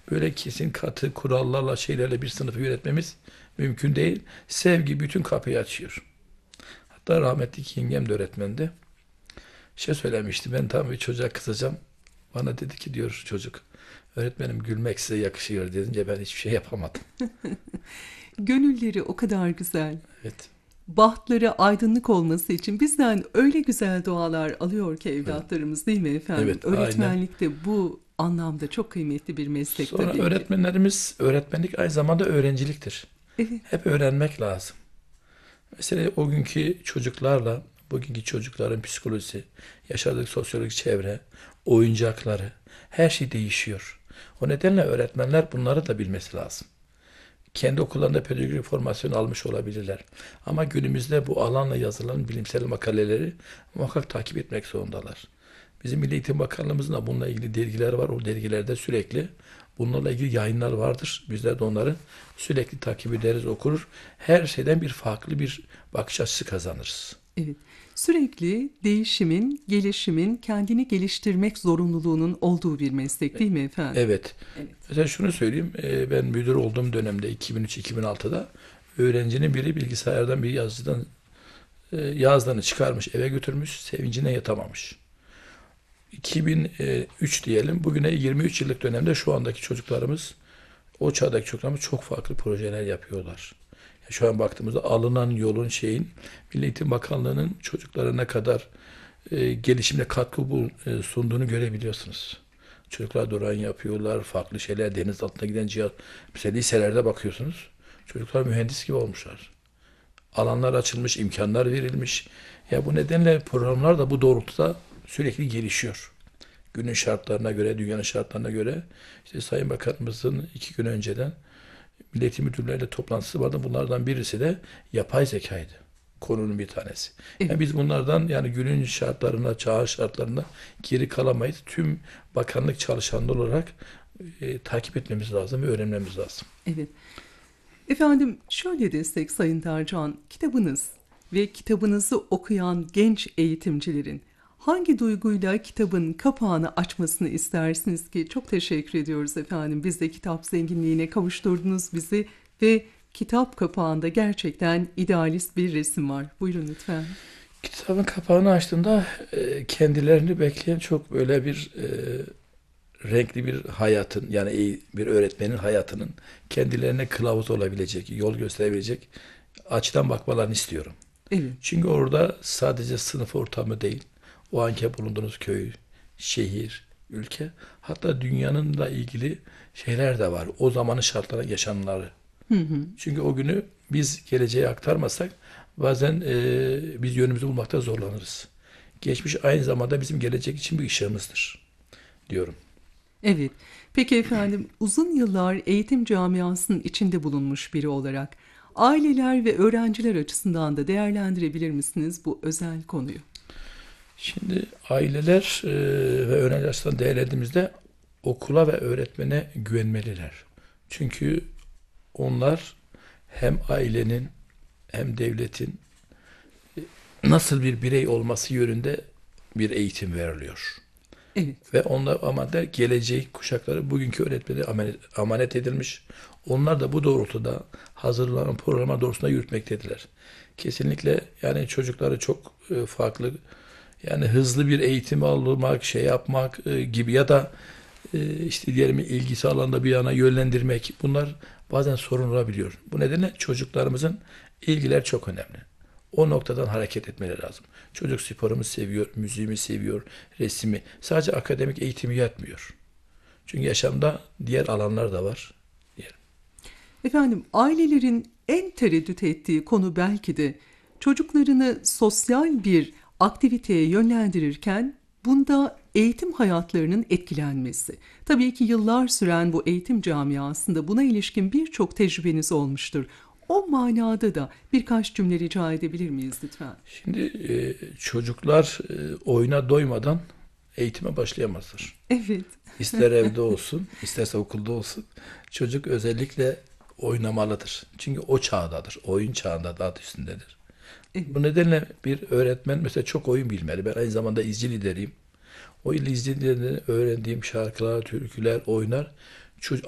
böyle kesin katı kurallarla şeylerle bir sınıfı yönetmemiz mümkün değil. Sevgi bütün kapıyı açıyor. Hatta rahmetli yengem de öğretmendi. Şey söylemişti, ben tam bir çocuğa kızacağım. Bana dedi ki diyor çocuk, öğretmenim gülmek size yakışıyor dedince ben hiçbir şey yapamadım. Gönülleri o kadar güzel. Evet, Bahtları aydınlık olması için bizden öyle güzel dualar alıyor ki evet, evlatlarımız, değil mi efendim? evet, aynen. Öğretmenlik de bu anlamda çok kıymetli bir meslek Sonra tabii ki. öğretmenlerimiz, öğretmenlik aynı zamanda öğrenciliktir. Evet, Hep öğrenmek lazım. Mesela o günkü çocuklarla bugünkü çocukların psikolojisi, yaşadığı sosyolojik çevre, oyuncakları, her şey değişiyor. O nedenle öğretmenler bunları da bilmesi lazım. Kendi okullarında pedagojik formasyon almış olabilirler. Ama günümüzde bu alanla yazılan bilimsel makaleleri muhakkak takip etmek zorundalar. Bizim Milli Eğitim Bakanlığımızın da bununla ilgili dergiler var. O dergilerde sürekli bunlarla ilgili yayınlar vardır. Bizler de onları sürekli takip ederiz, okuruz. Her şeyden bir farklı bir bakış açısı kazanırız. evet. Sürekli değişimin, gelişimin, kendini geliştirmek zorunluluğunun olduğu bir meslek, değil mi efendim? Evet. Evet. Mesela şunu söyleyeyim. Ben müdür olduğum dönemde 2003-2006'da öğrencinin biri bilgisayardan bir yazıcıdan yazdığını çıkarmış, eve götürmüş, sevincine yatamamış. 2003 diyelim, bugüne 23 yıllık dönemde şu andaki çocuklarımız, o çağdaki çocuklarımız çok farklı projeler yapıyorlar. Şu an baktığımızda alınan yolun Milli Eğitim Bakanlığı'nın çocuklara ne kadar gelişimine katkı sunduğunu görebiliyorsunuz. Çocuklar drone yapıyorlar, farklı şeyler, deniz altına giden cihaz. Mesela liselerde bakıyorsunuz, çocuklar mühendis gibi olmuşlar. Alanlar açılmış, imkanlar verilmiş. Ya bu nedenle programlar da bu doğrultuda sürekli gelişiyor. Günün şartlarına göre, dünyanın şartlarına göre işte Sayın Bakanımızın 2 gün önceden Milli Eğitim Müdürleriyle toplantısı vardı. Bunlardan birisi de yapay zekaydı. Konunun bir tanesi. Evet. Yani biz bunlardan yani günün şartlarına, çağ şartlarına geri kalamayız. Tüm bakanlık çalışanları olarak takip etmemiz lazım ve öğrenmemiz lazım. Evet. Efendim şöyle destek Sayın Tercan, kitabınız ve kitabınızı okuyan genç eğitimcilerin hangi duyguyla kitabın kapağını açmasını istersiniz ki? Çok teşekkür ediyoruz efendim. Biz de kitap zenginliğine kavuşturdunuz bizi ve kitap kapağında gerçekten idealist bir resim var. Buyurun lütfen. Kitabın kapağını açtığında kendilerini bekleyen çok böyle bir renkli bir hayatın yani bir öğretmenin hayatının kendilerine kılavuz olabilecek, yol gösterebilecek açıdan bakmalarını istiyorum. Evet. Çünkü orada sadece sınıf ortamı değil, o anki bulunduğunuz köy, şehir, ülke, hatta dünyanınla ilgili şeyler de var. O zamanın şartlarına yaşananları. Hı hı. Çünkü o günü biz geleceğe aktarmasak bazen biz yönümüzü bulmakta zorlanırız. Geçmiş aynı zamanda bizim gelecek için bir ışığımızdır diyorum. Evet. Peki efendim, uzun yıllar eğitim camiasının içinde bulunmuş biri olarak aileler ve öğrenciler açısından da değerlendirebilir misiniz bu özel konuyu? Şimdi aileler ve öğrenci açısından değerlendirdiğimizde okula ve öğretmene güvenmeliler. Çünkü onlar hem ailenin hem devletin nasıl bir birey olması yönünde bir eğitim veriliyor. Evet. Ve onlar ama da gelecek kuşakları bugünkü öğretmene emanet edilmiş. Onlar da bu doğrultuda hazırlanan programa doğrultusunda yürütmektediler. Kesinlikle yani çocukları çok farklı yani hızlı bir eğitim almak, şey yapmak gibi ya da işte diyelim ilgisi alanda bir yana yönlendirmek bunlar bazen sorun olabiliyor. Bu nedenle çocuklarımızın ilgiler çok önemli. O noktadan hareket etmeleri lazım. Çocuk sporumu seviyor, müziğimi seviyor, resmi. Sadece akademik eğitimi yetmiyor. Çünkü yaşamda diğer alanlar da var. Diyelim. Efendim, ailelerin en tereddüt ettiği konu belki de çocuklarını sosyal bir aktiviteye yönlendirirken bunda eğitim hayatlarının etkilenmesi. Tabii ki yıllar süren bu eğitim camiasında buna ilişkin birçok tecrübeniz olmuştur. O manada da birkaç cümle rica edebilir miyiz lütfen? Şimdi çocuklar oyuna doymadan eğitime başlayamazlar. Evet. İster evde olsun, isterse okulda olsun. Çocuk özellikle oynamalıdır. Çünkü o çağdadır. Oyun çağında daha üstündedir. Evet. Bu nedenle bir öğretmen mesela çok oyun bilmeli. Ben aynı zamanda izci lideriyim. O izci liderinin öğrendiğim şarkılar, türküler, oynar.